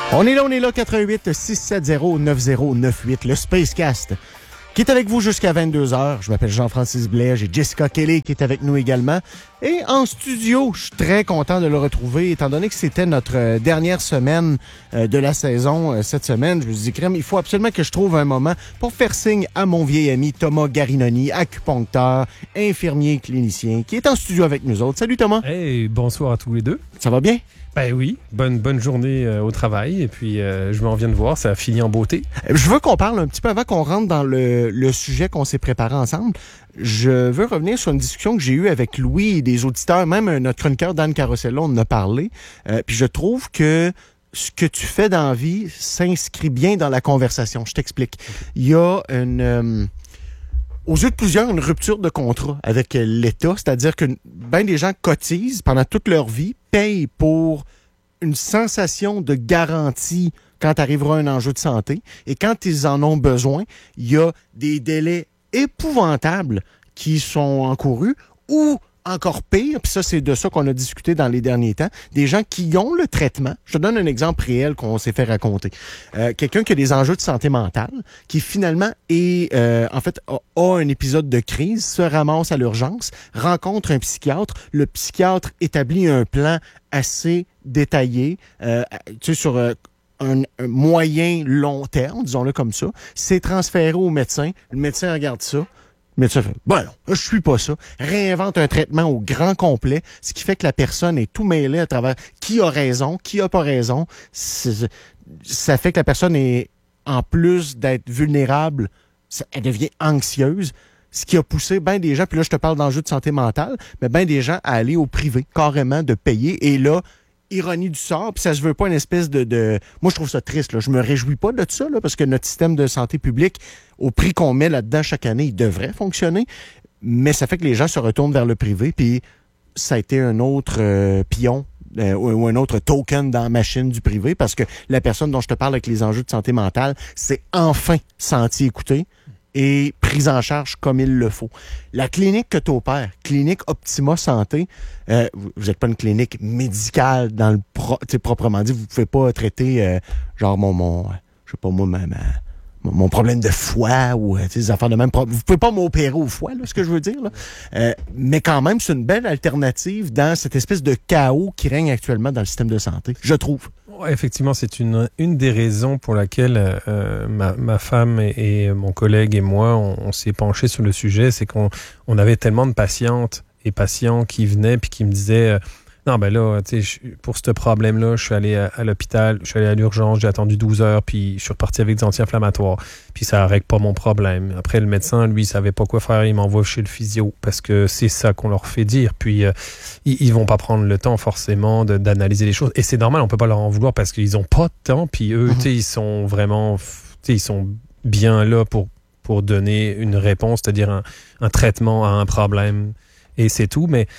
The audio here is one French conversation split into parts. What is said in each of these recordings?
On est là, 88 670 9098, le Spacecast, qui est avec vous jusqu'à 22h. Je m'appelle Jean-Francis Blais, j'ai Jessica Kelly qui est avec nous également. Et en studio, je suis très content de le retrouver, étant donné que c'était notre dernière semaine de la saison cette semaine. Je me suis dit, crème, il faut absolument que je trouve un moment pour faire signe à mon vieil ami Thomas Garinoni, acupuncteur, infirmier, clinicien, qui est en studio avec nous autres. Salut Thomas. Hey, bonsoir à tous les deux. Ça va bien? Ben oui, bonne journée au travail. Et puis, je m'en viens de voir, ça a fini en beauté. Je veux qu'on parle un petit peu avant qu'on rentre dans le sujet qu'on s'est préparé ensemble. Je veux revenir sur une discussion que j'ai eue avec Louis et des auditeurs, même notre chroniqueur Dan Carosello, on en a parlé. Puis je trouve que ce que tu fais dans la vie s'inscrit bien dans la conversation. Je t'explique. Il y a aux yeux de plusieurs, une rupture de contrat avec l'État, c'est-à-dire que ben des gens cotisent pendant toute leur vie, payent pour une sensation de garantie quand arrivera un enjeu de santé, et quand ils en ont besoin, il y a des délais épouvantables qui sont encourus, ou encore pire, puis ça, c'est de ça qu'on a discuté dans les derniers temps, des gens qui ont le traitement. Je te donne un exemple réel qu'on s'est fait raconter. Quelqu'un qui a des enjeux de santé mentale, qui finalement est, a un épisode de crise, se ramasse à l'urgence, rencontre un psychiatre. Le psychiatre établit un plan assez détaillé, sur un moyen long terme, disons-le comme ça. C'est transféré au médecin. Le médecin regarde ça. Le médecin fait, ben non, je suis pas ça. Réinvente un traitement au grand complet, ce qui fait que la personne est tout mêlée à travers qui a raison, qui a pas raison. Ça fait que la personne est, en plus d'être vulnérable, elle devient anxieuse. Ce qui a poussé bien des gens, puis là je te parle d'enjeux de santé mentale, mais bien des gens à aller au privé, carrément de payer. Et là, ironie du sort, puis ça se veut pas une espèce de... Moi, je trouve ça triste, là. Je me réjouis pas de ça, là, parce que notre système de santé publique, au prix qu'on met là-dedans chaque année, il devrait fonctionner, mais ça fait que les gens se retournent vers le privé, puis ça a été un autre pion ou un autre token dans la machine du privé, parce que la personne dont je te parle avec les enjeux de santé mentale s'est enfin sentie écoutée et prise en charge comme il le faut. La clinique que tu opères, Clinique Optima Santé, vous n'êtes pas une clinique médicale dans le proprement dit. Vous ne pouvez pas traiter genre je sais pas moi, mon problème de foie ou des affaires de même. Vous pouvez pas m'opérer au foie, là, ce que je veux dire. Là. Mais quand même, c'est une belle alternative dans cette espèce de chaos qui règne actuellement dans le système de santé, je trouve. Ouais, effectivement, c'est une des raisons pour laquelle ma femme et mon collègue et moi, on s'est penchés sur le sujet. C'est qu'on avait tellement de patientes et patients qui venaient puis qui me disaient... Non, ben là, tu sais, pour ce problème-là, je suis allé à l'hôpital, je suis allé à l'urgence, j'ai attendu 12 heures, puis je suis reparti avec des anti-inflammatoires, puis ça règle pas mon problème. Après, le médecin, lui, il savait pas quoi faire, il m'envoie chez le physio, parce que c'est ça qu'on leur fait dire, puis ils vont pas prendre le temps, forcément, d'analyser les choses. Et c'est normal, on peut pas leur en vouloir, parce qu'ils ont pas de temps, puis eux, tu sais, ils sont vraiment, tu sais, ils sont bien là pour donner une réponse, c'est-à-dire un traitement à un problème, et c'est tout, mais...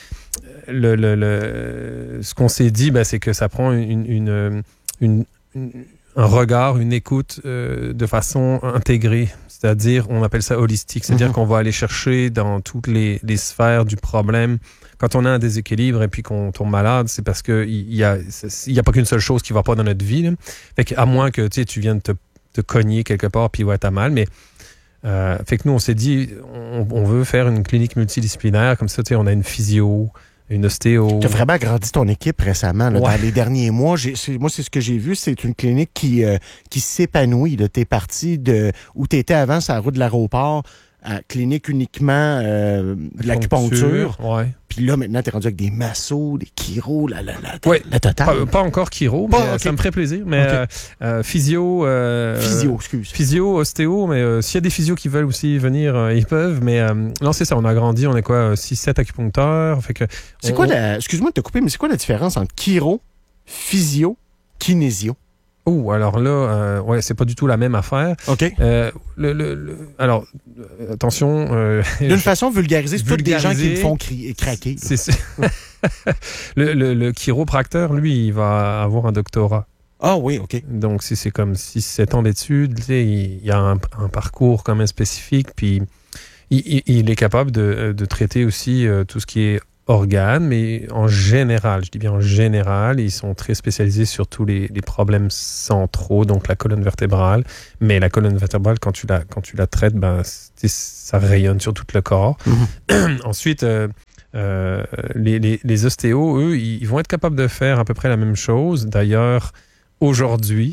ce qu'on s'est dit, ben, c'est que ça prend un regard, une écoute de façon intégrée. C'est-à-dire, on appelle ça holistique. C'est-à-dire qu'on va aller chercher dans toutes les sphères du problème. Quand on a un déséquilibre et puis qu'on tombe malade, c'est parce que il y a pas qu'une seule chose qui va pas dans notre vie, là. Fait qu'à moins que tu viennes te cogner quelque part puis ouais, t'as mal, mais fait que nous, on s'est dit, on veut faire une clinique multidisciplinaire. Comme ça, tu sais, on a une physio, une ostéo. Tu as vraiment agrandi ton équipe récemment, là, dans les derniers mois. Moi, c'est ce que j'ai vu. C'est une clinique qui s'épanouit. Tu es parti de où tu étais avant, sur la route de l'aéroport, à clinique uniquement de l'acupuncture. Ouais. Puis là, maintenant, tu es rendu avec des massos, des chiro, la totale. Pas encore chiro, mais okay. Ça me ferait plaisir. Mais okay. Physio, physio, ostéo, mais s'il y a des physios qui veulent aussi venir, ils peuvent. Mais non, c'est ça, on a grandi, on est quoi, 6-7 acupuncteurs. Fait que c'est quoi excuse-moi de te couper, mais c'est quoi la différence entre chiro, physio, kinésio? Oh, alors là, ouais, c'est pas du tout la même affaire. OK. Alors, attention. D'une façon vulgarisée, c'est tous des gens qui me font craquer. C'est le chiropracteur, lui, il va avoir un doctorat. Ah oui, OK. Donc, si c'est comme 6-7 ans d'études, il y a un parcours quand même spécifique, puis il est capable de traiter aussi tout ce qui est organes, mais en général, je dis bien en général, ils sont très spécialisés sur tous les problèmes centraux, donc la colonne vertébrale. Mais la colonne vertébrale, quand tu la traites, ça rayonne sur tout le corps. Ensuite, les ostéos, eux, ils vont être capables de faire à peu près la même chose. D'ailleurs, aujourd'hui,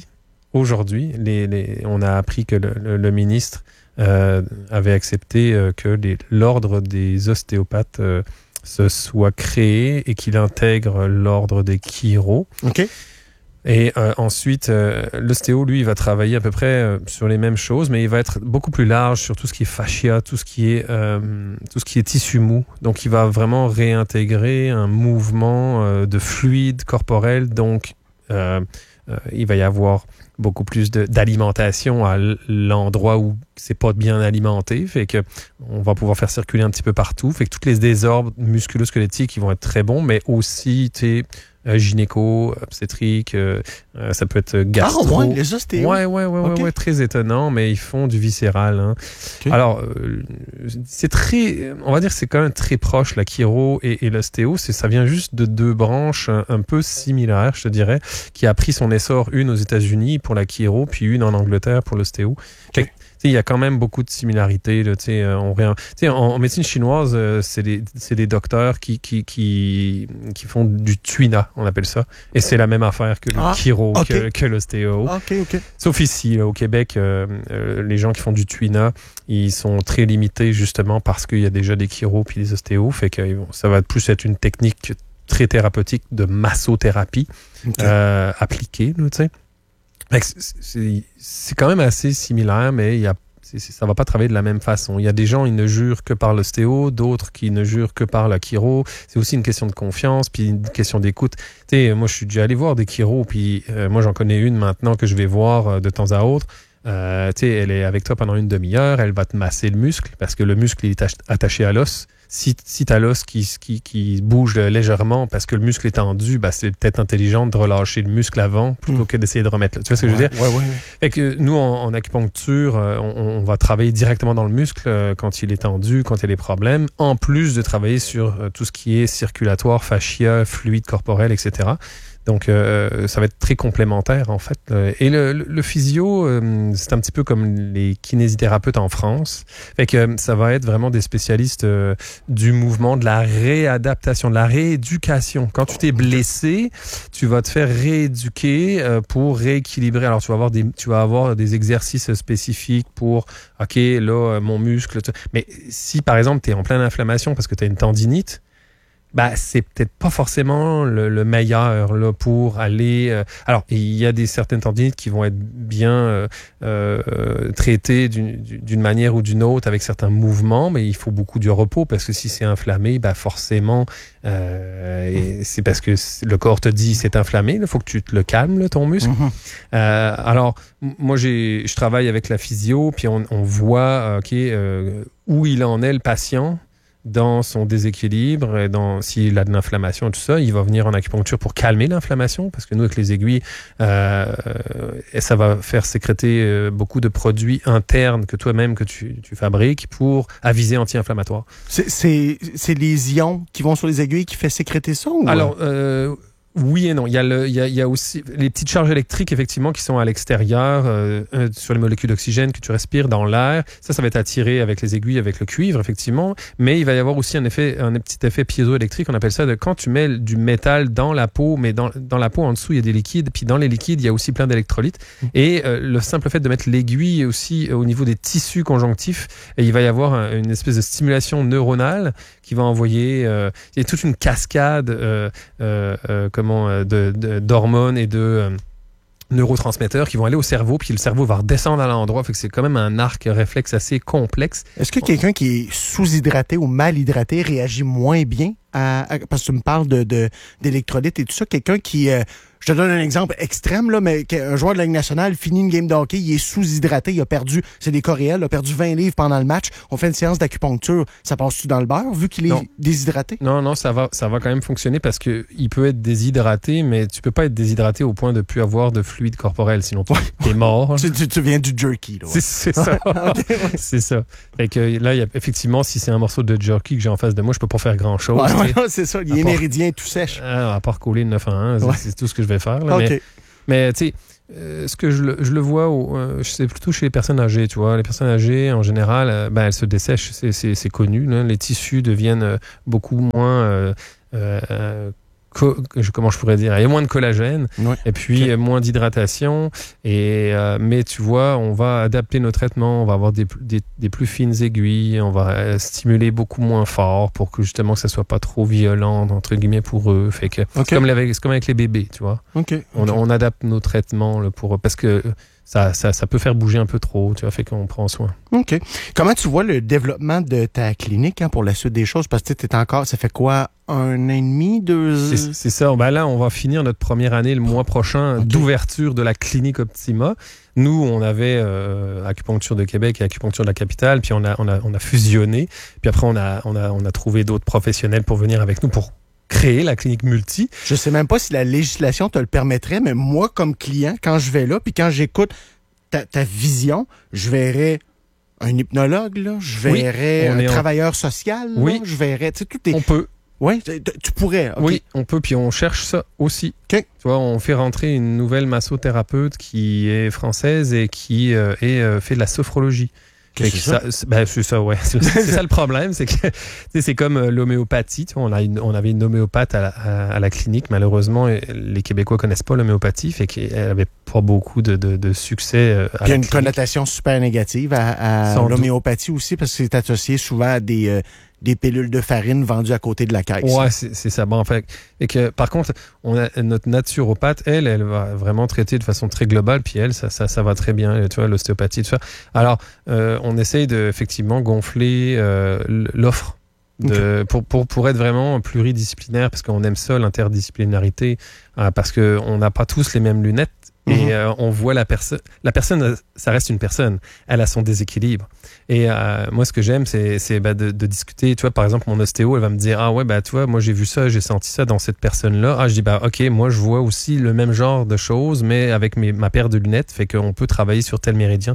on a appris que le ministre avait accepté que l'ordre des ostéopathes se soit créé et qu'il intègre l'ordre des chiro. OK. Et ensuite, l'ostéo, lui, il va travailler à peu près sur les mêmes choses, mais il va être beaucoup plus large sur tout ce qui est fascia, tout ce qui est tissu mou. Donc, il va vraiment réintégrer un mouvement de fluide corporel. Donc, il va y avoir beaucoup plus d'alimentation à l'endroit où c'est pas bien alimenté, fait que on va pouvoir faire circuler un petit peu partout, fait que tous les désordres musculo-squelettiques ils vont être très bons, mais aussi gynéco, obstétrique, ça peut être gastro. Ah ouais, les ostéos. Ouais, très étonnant, mais ils font du viscéral. Hein. Okay. Alors, c'est très, on va dire, c'est quand même très proche la chiro et l'ostéo. Ça vient juste de deux branches un peu similaires, je te dirais, qui a pris son essor, une aux États-Unis pour la chiro, puis une en Angleterre pour l'ostéo. Okay. Il y a quand même beaucoup de similarités. Là, en médecine chinoise, c'est des docteurs qui font du tuina, on appelle ça. Et c'est la même affaire que le chiro, que l'ostéo. Okay. Sauf ici, là, au Québec, les gens qui font du tuina, ils sont très limités justement parce qu'il y a déjà des chiro puis des ostéos. Fait que ça va plus être une technique très thérapeutique de massothérapie appliquée, tu sais. C'est quand même assez similaire, mais ça va pas travailler de la même façon. Il y a des gens, ils ne jurent que par l'ostéo, d'autres qui ne jurent que par la chiro. C'est aussi une question de confiance, puis une question d'écoute. Tu sais, moi, je suis déjà allé voir des chiros, puis moi, j'en connais une maintenant que je vais voir de temps à autre. Tu sais, elle est avec toi pendant une demi-heure, elle va te masser le muscle, parce que le muscle il est attaché à l'os. Si t'as l'os qui bouge légèrement parce que le muscle est tendu, c'est peut-être intelligent de relâcher le muscle avant plutôt que d'essayer de remettre. Tu vois ce que je veux dire? Ouais. Fait que nous, en acupuncture, on va travailler directement dans le muscle quand il est tendu, quand il y a des problèmes, en plus de travailler sur tout ce qui est circulatoire, fascia, fluide corporel, etc. Donc, ça va être très complémentaire, en fait. Et le physio, c'est un petit peu comme les kinésithérapeutes en France. Fait que ça va être vraiment des spécialistes du mouvement, de la réadaptation, de la rééducation. Quand tu t'es blessé, tu vas te faire rééduquer pour rééquilibrer. Alors, tu vas avoir des exercices spécifiques pour, OK, là, mon muscle. Mais si, par exemple, tu es en pleine inflammation parce que tu as une tendinite, c'est peut-être pas forcément le meilleur là, pour aller... Alors, il y a certaines tendinites qui vont être bien traitées d'une manière ou d'une autre avec certains mouvements, mais il faut beaucoup de repos parce que si c'est inflammé, forcément, c'est parce que le corps te dit c'est inflammé, il faut que tu te le calmes, là, ton muscle. Alors, moi, je travaille avec la physio, puis on voit où il en est le patient dans son déséquilibre, s'il a de l'inflammation et tout ça, il va venir en acupuncture pour calmer l'inflammation, parce que nous, avec les aiguilles, ça va faire sécréter beaucoup de produits internes que toi-même que tu fabriques à visée anti-inflammatoire. C'est les ions qui vont sur les aiguilles qui fait sécréter ça? Ou... Alors, oui et non. Il y a aussi les petites charges électriques, effectivement, qui sont à l'extérieur, sur les molécules d'oxygène que tu respires dans l'air. Ça va être attiré avec les aiguilles, avec le cuivre, effectivement. Mais il va y avoir aussi un petit effet piézoélectrique. On appelle ça quand tu mets du métal dans la peau, mais dans la peau, en dessous, il y a des liquides. Puis dans les liquides, il y a aussi plein d'électrolytes. Et le simple fait de mettre l'aiguille aussi au niveau des tissus conjonctifs, il va y avoir une espèce de stimulation neuronale qui va envoyer... il y a toute une cascade d'hormones et de neurotransmetteurs qui vont aller au cerveau, puis le cerveau va redescendre à l'endroit. Fait que c'est quand même un arc réflexe assez complexe. Est-ce que quelqu'un qui est sous-hydraté ou mal hydraté réagit moins bien parce que tu me parles d'électrolytes et tout ça? Quelqu'un qui... Je te donne un exemple extrême, là, mais un joueur de la Ligue nationale finit une game de hockey, il est sous-hydraté, il a perdu, c'est des coréels, il a perdu 20 livres pendant le match. On fait une séance d'acupuncture. Ça passe-tu dans le beurre, vu qu'il est déshydraté? Non, ça va quand même fonctionner parce qu'il peut être déshydraté, mais tu peux pas être déshydraté au point de plus avoir de fluide corporel, sinon t'es mort. Tu viens du jerky, là. Ouais. C'est ça. C'est ça. Fait que là, effectivement, si c'est un morceau de jerky que j'ai en face de moi, je peux pas faire grand-chose. C'est ça. Il est méridien tout sèche. À part coller 9 à 1, c'est tout ce que je vais faire. Là, mais tu sais, ce que je le vois, c'est plutôt chez les personnes âgées, tu vois. Les personnes âgées, en général, elles se dessèchent, c'est connu. Là. Les tissus deviennent beaucoup moins... comment je pourrais dire, il y a moins de collagène et puis moins d'hydratation mais tu vois, on va adapter nos traitements, on va avoir des plus fines aiguilles, on va stimuler beaucoup moins fort pour que justement que ça soit pas trop violent entre guillemets pour eux. Fait que c'est comme avec les bébés, tu vois. On adapte nos traitements là, parce que ça peut faire bouger un peu trop, tu vois, fait qu'on prend soin. OK. Comment tu vois le développement de ta clinique pour la suite des choses? Parce que tu es encore, ça fait quoi, 1 an et demi, 2 ans? C'est ça. Ben là, on va finir notre première année le mois prochain d'ouverture de la clinique Optima. Nous, on avait Acupuncture de Québec et Acupuncture de la Capitale, puis on a fusionné. Puis après, on a trouvé d'autres professionnels pour venir avec nous pour créer la clinique multi. Je sais même pas si la législation te le permettrait, mais moi, comme client, quand je vais là, puis quand j'écoute ta vision, je verrais un hypnologue, là, je verrais un travailleur social, là, je verrais... On peut. Oui, tu pourrais. Okay. Oui, on peut, puis on cherche ça aussi. Okay. Tu vois, on fait rentrer une nouvelle massothérapeute qui est française et qui fait de la sophrologie. C'est ça? C'est ça, ouais. C'est ça le problème, c'est que c'est comme l'homéopathie. Tu vois, on avait une homéopathe à la clinique. Malheureusement, les Québécois connaissent pas l'homéopathie, fait qu'elle avait pas beaucoup de succès. Il y a une connotation super négative à l'homéopathie aussi, parce que c'est associé souvent à des pilules de farine vendues à côté de la caisse. Ouais, c'est ça. Bon, en fait, et que, par contre, on a notre naturopathe, elle va vraiment traiter de façon très globale, puis elle, ça va très bien, tu vois, l'ostéopathie, tout ça. Alors, on essaye de effectivement gonfler l'offre pour être vraiment pluridisciplinaire, parce qu'on aime ça, l'interdisciplinarité, parce qu'on n'a pas tous les mêmes lunettes. Et on voit la personne, ça reste une personne, elle a son déséquilibre. Et moi, ce que j'aime, c'est de discuter. Tu vois, par exemple, mon ostéo, elle va me dire, ah ouais, tu vois, moi j'ai vu ça, j'ai senti ça dans cette personne-là. Ah, je dis, ok, moi je vois aussi le même genre de choses, mais avec ma paire de lunettes, fait qu'on peut travailler sur tel méridien.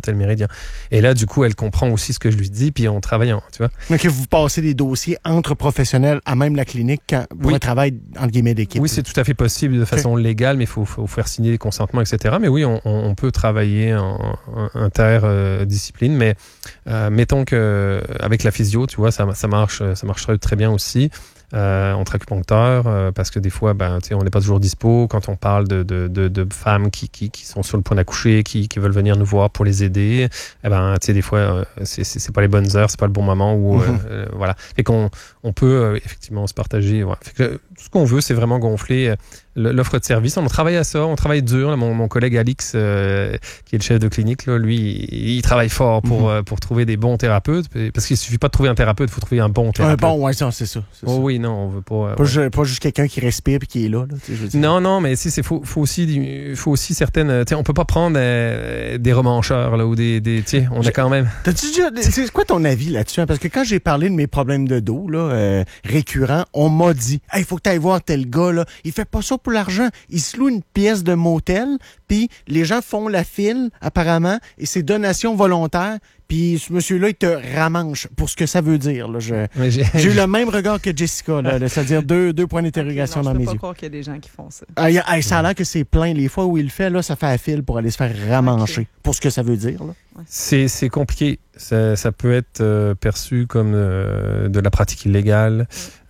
Et là, du coup, elle comprend aussi ce que je lui dis, puis on travaille, tu vois. Donc, vous passez des dossiers entre professionnels à même la clinique pour un travail, entre guillemets, d'équipe. Oui, c'est tout à fait possible de façon légale, mais il faut faire signer des consentements, etc. Mais oui, on peut travailler en interdiscipline, mais mettons que avec la physio, tu vois, ça marcherait très bien aussi. Entre acupuncteurs, parce que des fois, on n'est pas toujours dispo. Quand on parle de femmes qui sont sur le point d'accoucher, qui veulent venir nous voir pour les aider, des fois, c'est pas les bonnes heures, c'est pas le bon moment. Voilà. Fait qu'on peut effectivement se partager. Voilà. Fait que, tout ce qu'on veut, c'est vraiment gonfler l'offre de service. On travaille à ça, on travaille dur. Là, mon collègue Alix, qui est le chef de clinique, là, lui, il travaille fort pour trouver des bons thérapeutes. Parce qu'il suffit pas de trouver un thérapeute, il faut trouver un bon thérapeute. C'est ça. Oui, non, on veut pas. Pas juste quelqu'un qui respire et qui est là. Je veux dire. Non, mais faut aussi certaines. On peut pas prendre des romancheurs là ou on a quand même. C'est quoi ton avis là-dessus? Parce que quand j'ai parlé de mes problèmes de dos là, récurrents, on m'a dit, il faut que tu ailles voir tel gars là. Il fait pas ça pour l'argent. Il se loue une pièce de motel, puis les gens font la file apparemment et c'est donation volontaire. Puis ce monsieur-là, il te ramanche pour ce que ça veut dire. Là. J'ai eu le même regard que Jessica, là, c'est-à-dire deux points d'interrogation dans mes yeux. Je peux pas croire qu'il y a des gens qui font ça. Ça a l'air que c'est plein. Les fois où il le fait, là, ça fait à fil pour aller se faire ramancher. Pour ce que ça veut dire. Là. Ouais. C'est compliqué. Ça peut être perçu comme de la pratique illégale.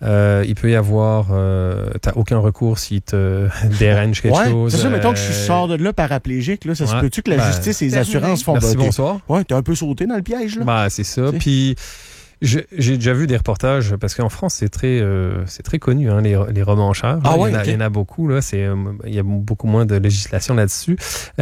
Il peut y avoir... t'as aucun recours s'il te dérange quelque chose. C'est ça, mettons que je sors de là paraplégique. Là, ça se peut-tu que la justice et les assurances font Merci, bonsoir. Ouais, t'es un peu sauté dans le piège. Là. C'est ça. Puis... J'ai déjà vu des reportages, parce qu'en France, c'est très connu, hein, les romancheurs. Il y en a beaucoup, là. Il y a beaucoup moins de législation là-dessus.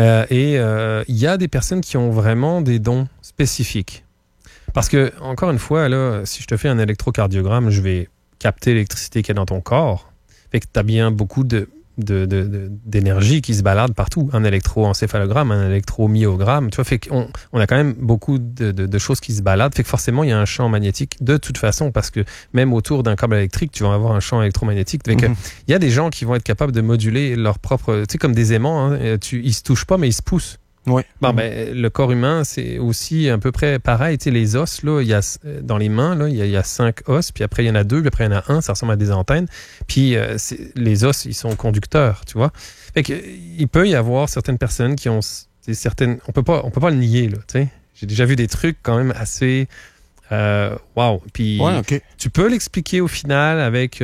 Et il y a des personnes qui ont vraiment des dons spécifiques. Parce que, encore une fois, là, si je te fais un électrocardiogramme, je vais capter l'électricité qu'il y a dans ton corps. Fait que tu as bien beaucoup de d'énergie qui se balade partout. Un électroencéphalogramme, un électromyogramme. Tu vois, fait qu'on a quand même beaucoup de choses qui se baladent. Fait que forcément, il y a un champ magnétique de toute façon, parce que même autour d'un câble électrique, tu vas avoir un champ électromagnétique. Fait que il y a des gens qui vont être capables de moduler leur propre, tu sais, comme des aimants, hein, ils se touchent pas, mais ils se poussent. Ouais. Bon, ben, le corps humain, c'est aussi à peu près pareil. Tu sais, les os, là, il y a, dans les mains, là, il y a 5 os, puis après, il y en a 2, puis après, il y en a un, ça ressemble à des antennes. Puis, les os, ils sont conducteurs, tu vois. Fait que, il peut y avoir certaines personnes qui ont certaines... On peut pas le nier, là, tu sais. J'ai déjà vu des trucs quand même assez... wow. Puis, ouais, okay. Tu peux l'expliquer au final avec...